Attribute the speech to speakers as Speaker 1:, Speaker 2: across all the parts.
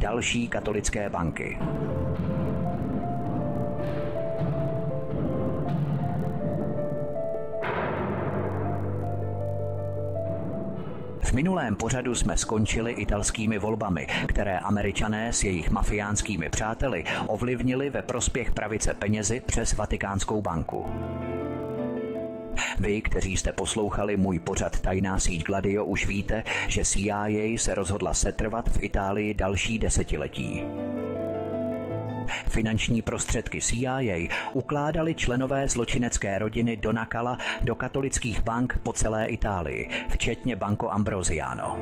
Speaker 1: další katolické banky. V minulém pořadu jsme skončili italskými volbami, které Američané s jejich mafiánskými přáteli ovlivnili ve prospěch pravice penězi přes Vatikánskou banku. Vy, kteří jste poslouchali můj pořad Tajná síť Gladio, už víte, že CIA se rozhodla setrvat v Itálii další desetiletí. Finanční prostředky CIA ukládali členové zločinecké rodiny Dona Cala do katolických bank po celé Itálii, včetně Banco Ambrosiano.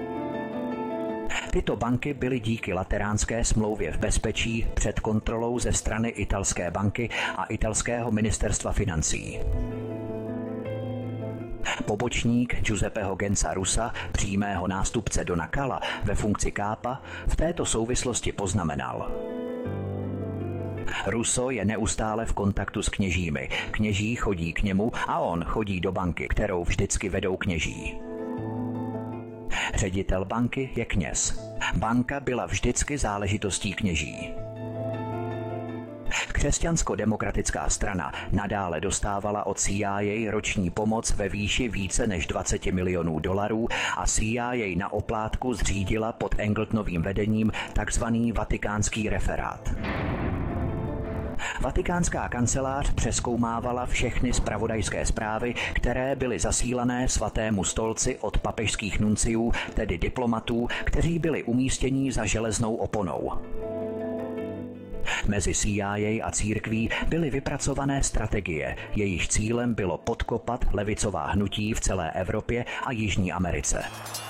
Speaker 1: Tyto banky byly díky Lateránské smlouvě v bezpečí před kontrolou ze strany italské banky a italského ministerstva financí. Pobočník Giuseppeho Genza Russa, přímého nástupce Dona Cala ve funkci kápa, v této souvislosti poznamenal: Russo je neustále v kontaktu s kněžími. Kněží chodí k němu a on chodí do banky, kterou vždycky vedou kněží. Ředitel banky je kněz. Banka byla vždycky záležitostí kněží. Křesťansko-demokratická strana nadále dostávala od CIA roční pomoc ve výši více než $20 milionů a CIA na oplátku zřídila pod Engletonovým vedením takzvaný Vatikánský referát. Vatikánská kancelář přezkoumávala všechny zpravodajské zprávy, které byly zasílané Svatému stolci od papežských nunciů, tedy diplomatů, kteří byli umístěni za železnou oponou. Mezi CIA a církví byly vypracované strategie, jejichž cílem bylo podkopat levicová hnutí v celé Evropě a Jižní Americe.